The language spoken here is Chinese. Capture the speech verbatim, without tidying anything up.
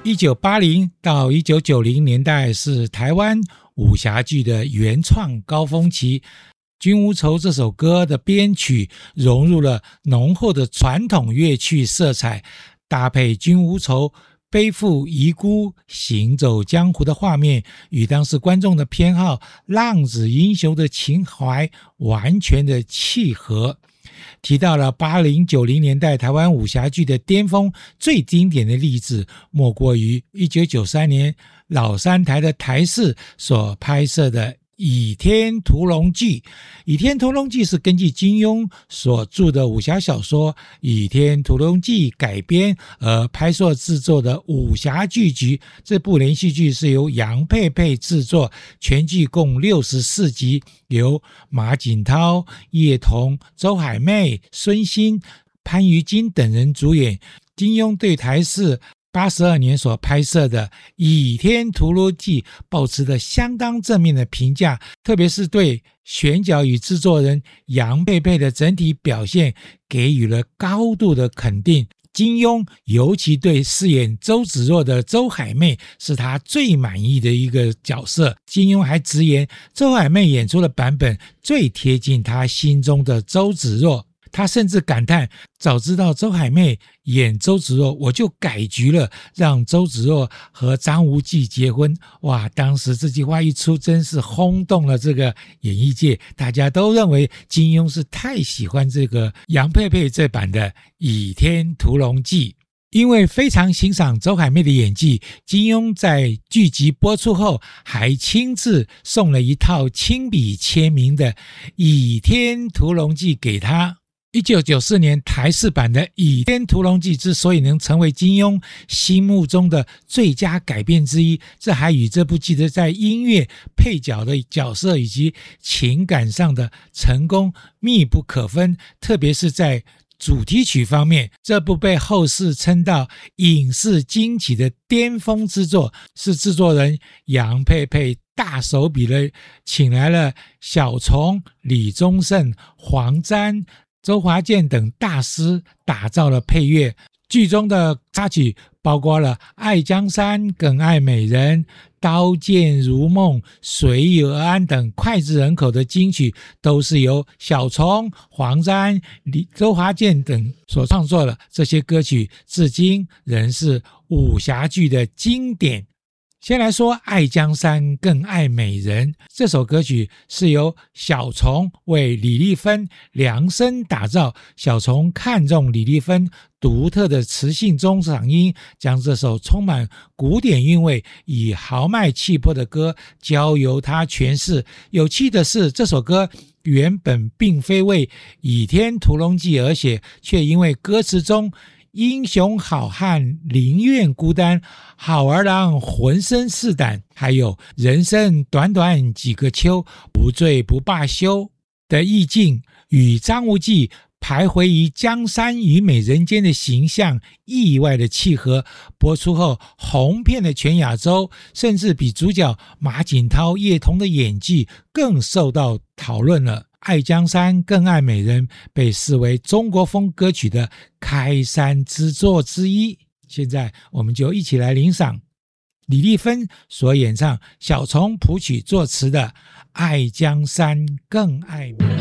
一九八零到一九九零年代是台湾武侠剧的原创高峰期，军无愁这首歌的编曲融入了浓厚的传统乐曲色彩，搭配军无愁背负遗孤行走江湖的画面，与当时观众的偏好浪子英雄的情怀完全的契合。提到了八零九零年代台湾武侠剧的巅峰，最经典的例子莫过于一九九三年老三台的台视所拍摄的《倚天屠龙记》。《倚天屠龙记》是根据金庸所著的武侠小说《倚天屠龙记》改编而拍摄制作的武侠剧集。这部连续剧是由杨佩佩制作，全剧共六十四集，由马景涛、叶童、周海媚、孙兴、潘于金等人主演。金庸对台视八十二年所拍摄的《倚天屠龙记》抱持的相当正面的评价，特别是对选角与制作人杨佩佩的整体表现给予了高度的肯定。金庸尤其对饰演周芷若的周海媚是他最满意的一个角色。金庸还直言，周海媚演出的版本最贴近他心中的周芷若。他甚至感叹，早知道周海媚演周芷若，我就改局了，让周芷若和张无忌结婚。哇，当时这句话一出，真是轰动了这个演艺界，大家都认为金庸是太喜欢这个杨佩佩这版的《倚天屠龙记》。因为非常欣赏周海媚的演技，金庸在剧集播出后还亲自送了一套亲笔签名的《倚天屠龙记》给她。一九九四年台视版的《倚天屠龙记》之所以能成为金庸心目中的最佳改编之一，这还与这部剧的在音乐、配角的角色以及情感上的成功密不可分。特别是在主题曲方面，这部被后世称道影视惊奇的巅峰之作，是制作人杨佩佩大手笔的请来了小虫、李宗盛、黄沾、周华健等大师打造了配乐。剧中的插曲包括了《爱江山》、《更爱美人》、《刀剑如梦》、《随遇而安》等脍炙人口的金曲，都是由小虫、黄沾、李周华健等所创作的。这些歌曲至今仍是武侠剧的经典。先来说《爱江山更爱美人》，这首歌曲是由小虫为李丽芬量身打造。小虫看中李丽芬独特的磁性中嗓音，将这首充满古典韵味以豪迈气魄的歌交由她诠释。有趣的是，这首歌原本并非为《倚天屠龙记》而写，却因为歌词中英雄好汉宁愿孤单，好儿郎浑身是胆，还有人生短短几个秋，不醉不罢休的意境，与张无忌徘徊于江山与美人间的形象意外的契合。播出后红遍了全亚洲，甚至比主角马景涛、叶童的演技更受到讨论了。爱江山更爱美人被视为中国风歌曲的开山之作之一。现在我们就一起来欣赏李丽芬所演唱，小虫谱曲作词的《爱江山更爱美人》。